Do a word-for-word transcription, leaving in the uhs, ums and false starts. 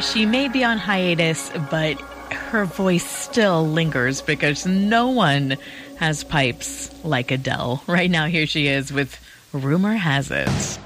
she may be on hiatus, but her voice still lingers because no one has pipes like Adele. Right now, here she is with Rumor Has It.